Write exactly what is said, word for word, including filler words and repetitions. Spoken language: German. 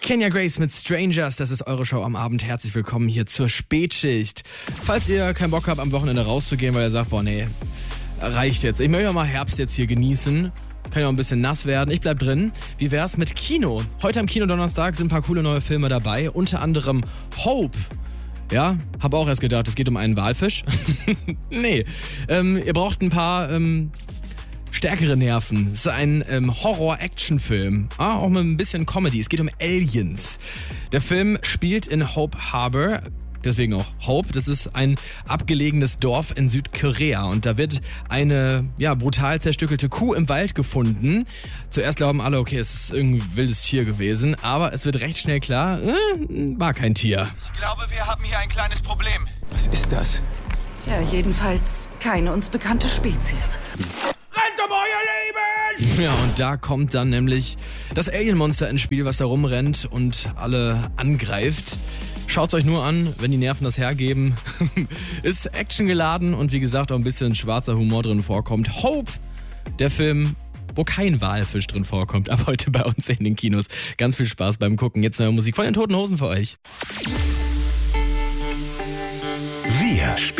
Kenya Grace mit Strangers, das ist eure Show am Abend. Herzlich willkommen hier zur Spätschicht. Falls ihr keinen Bock habt, am Wochenende rauszugehen, weil ihr sagt, boah nee, reicht jetzt. Ich möchte ja mal Herbst jetzt hier genießen. Kann ja auch ein bisschen nass werden. Ich bleib drin. Wie wär's mit Kino? Heute am Kino-Donnerstag sind ein paar coole neue Filme dabei. Unter anderem Hope. Ja, hab auch erst gedacht, es geht um einen Walfisch. nee, ähm, ihr braucht ein paar ähm, stärkere Nerven. Es ist ein ähm, Horror-Action-Film. Ah, auch mit ein bisschen Comedy. Es geht um Aliens. Der Film spielt in Hope Harbor. Deswegen auch Hope. Das ist ein abgelegenes Dorf in Südkorea. Und da wird eine ja, brutal zerstückelte Kuh im Wald gefunden. Zuerst glauben alle, okay, es ist irgendein wildes Tier gewesen. Aber es wird recht schnell klar, äh, war kein Tier. Ich glaube, wir haben hier ein kleines Problem. Was ist das? Ja, jedenfalls keine uns bekannte Spezies. Rennt um euer Leben! Ja, und da kommt dann nämlich das Alien-Monster ins Spiel, was da rumrennt und alle angreift. Schaut's euch nur an, wenn die Nerven das hergeben. Ist actiongeladen und wie gesagt auch ein bisschen schwarzer Humor drin vorkommt. Hope, der Film, wo kein Walfisch drin vorkommt, ab heute bei uns in den Kinos. Ganz viel Spaß beim Gucken. Jetzt neue Musik von den Toten Hosen für euch.